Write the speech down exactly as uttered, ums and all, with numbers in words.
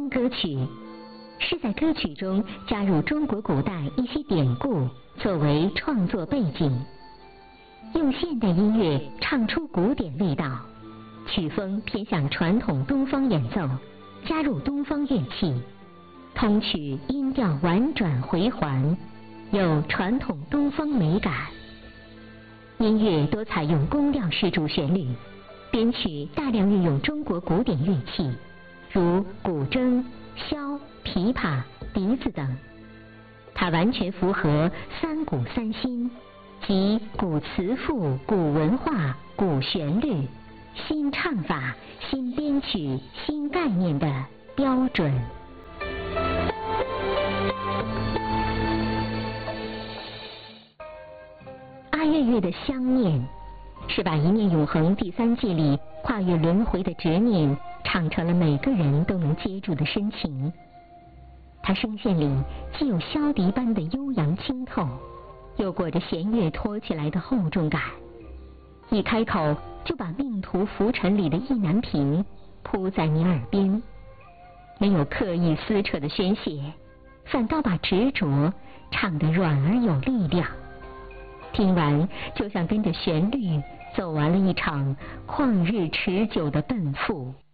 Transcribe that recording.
歌曲，是在歌曲中加入中国古代一些典故作为创作背景，用现代音乐唱出古典味道，曲风偏向传统东方演奏，加入东方乐器，通曲音调婉转回环，有传统东方美感。音乐多采用宫调式主旋律，编曲大量运用中国古典乐器，如古筝、箫、琵琶、笛子等。它完全符合三古三新，即古词赋、古文化、古旋律、新唱法、新编曲、新概念的标准。阿月月的相念，是把一念永恒第三季里跨越轮回的执念唱成了每个人都能接住的深情。他声线里既有箫笛般的悠扬清透，又裹着弦乐托起来的厚重感，一开口就把命途浮沉里的意难平铺在你耳边，没有刻意撕扯的宣泄，反倒把执着唱得软而有力量。听完就像跟着旋律走完了一场旷日持久的奔赴。